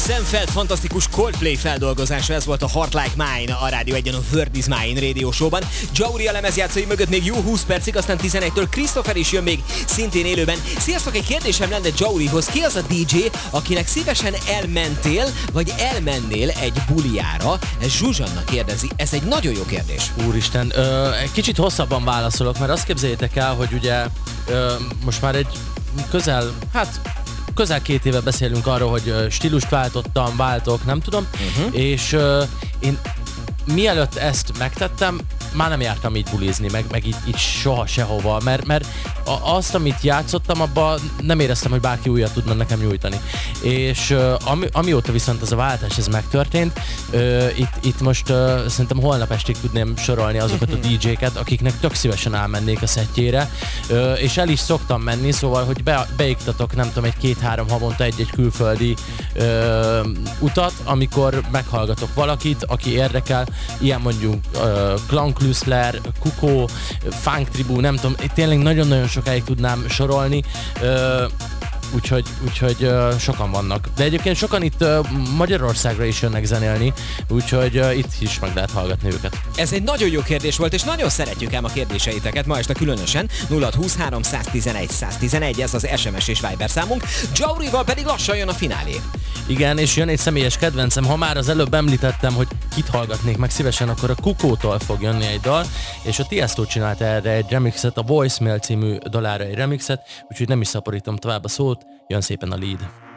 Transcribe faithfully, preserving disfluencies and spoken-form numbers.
Zenfeld fantasztikus Coldplay feldolgozása, ez volt a Heart Like Mine a Rádió egyen a Word is Mine Radio Show-ban. Jauri a lemezjátszói mögött még jó húsz percig, aztán tizenegytől Christopher is jön még szintén élőben. Sziasztok, egy kérdésem lenne Jaurihoz. Ki az a dé dzsé, akinek szívesen elmentél, vagy elmennél egy buliára? Ez Zsuzsanna kérdezi. Ez egy nagyon jó kérdés. Úristen, ö, egy kicsit hosszabban válaszolok, mert azt képzeljétek el, hogy ugye ö, most már egy közel, hát közel két éve beszélünk arról, hogy stílust váltottam, váltok, nem tudom, uh-huh. és uh, én mielőtt ezt megtettem, már nem jártam így bulizni, meg, meg így, így soha sehova, mert, mert a, azt, amit játszottam, abban nem éreztem, hogy bárki újat tudna nekem nyújtani. És uh, ami, amióta viszont ez a váltás ez megtörtént, uh, itt, itt most uh, szerintem holnap estig tudném sorolni azokat a dé dzséket, akiknek tök szívesen elmennék a szettjére, uh, és el is szoktam menni, szóval, hogy be, beiktatok, nem tudom, egy két-három havonta egy-egy külföldi uh, utat, amikor meghallgatok valakit, aki érdekel, ilyen mondjuk uh, Clown Klusler, Kuko, Funk Tribu, nem tudom, tényleg nagyon-nagyon sokáig tudnám sorolni, uh, úgyhogy, úgyhogy uh, sokan vannak. De egyébként sokan itt uh, Magyarországra is jönnek zenélni, úgyhogy uh, itt is meg lehet hallgatni őket. Ez egy nagyon jó kérdés volt, és nagyon szeretjük ám a kérdéseiteket ma este különösen. nulla húszhárom száztizenegy száztizenegy, ez az es em es és Viber számunk. Jaurival pedig lassan jön a finálé. Igen, és jön egy személyes kedvencem. Ha már az előbb említettem, hogy kit hallgatnék meg szívesen, akkor a Kukótól fog jönni egy dal, és a Tiesto csinált erre egy remixet, a Voicemail című dalára egy remixet, úgyhogy nem is szaporítom tovább a szót, jön szépen a lead.